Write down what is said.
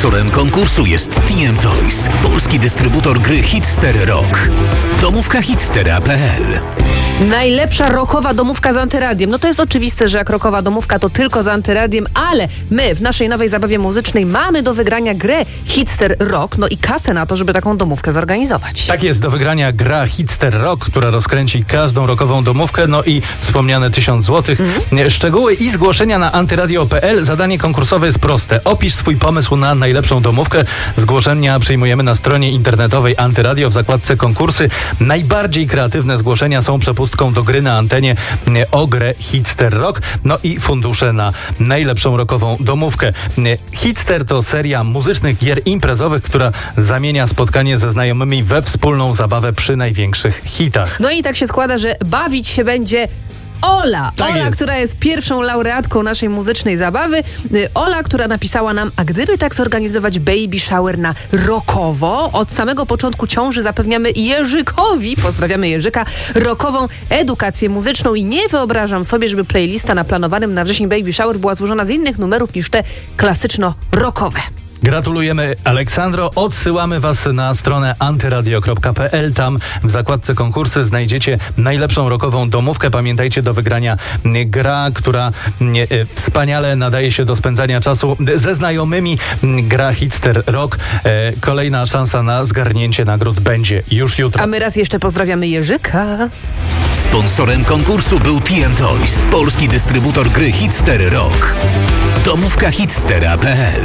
Sponsorem konkursu jest TM Toys, polski dystrybutor gry Hitster Rock. Domówka hitstera.pl. Najlepsza rockowa domówka z antyradiem. No to jest oczywiste, że jak rockowa domówka to tylko z antyradiem, ale my w naszej nowej zabawie muzycznej mamy do wygrania grę Hitster Rock, no i kasę na to, żeby taką domówkę zorganizować. Tak jest, do wygrania gra Hitster Rock, która rozkręci każdą rockową domówkę, no i wspomniane 1000 zł. Szczegóły i zgłoszenia na antyradio.pl. Zadanie konkursowe jest proste. Opisz swój pomysł na najlepszą domówkę. Zgłoszenia przyjmujemy na stronie internetowej Antyradio w zakładce konkursy. Najbardziej kreatywne zgłoszenia są przepustką do gry na antenie o grę Hitster Rock, no i fundusze na najlepszą rockową domówkę. Hitster to seria muzycznych gier imprezowych, która zamienia spotkanie ze znajomymi we wspólną zabawę przy największych hitach. No i tak się składa, że bawić się będzie Ola, która jest pierwszą laureatką naszej muzycznej zabawy. Ola, która napisała nam, a gdyby tak zorganizować baby shower na rockowo, od samego początku ciąży zapewniamy Jerzykowi, pozdrawiamy Jerzyka, rockową edukację muzyczną i nie wyobrażam sobie, żeby playlista na planowanym na wrzesień baby shower była złożona z innych numerów niż te klasyczno-rockowe. Gratulujemy, Aleksandro. Odsyłamy Was na stronę antyradio.pl. Tam w zakładce konkursy znajdziecie najlepszą rockową domówkę. Pamiętajcie, do wygrania gra, która wspaniale nadaje się do spędzania czasu ze znajomymi. Gra Hitster Rock. Kolejna szansa na zgarnięcie nagród będzie już jutro. A my raz jeszcze pozdrawiamy Jerzyka. Sponsorem konkursu był TM Toys, polski dystrybutor gry Hitster Rock. Domówka hitstera.pl.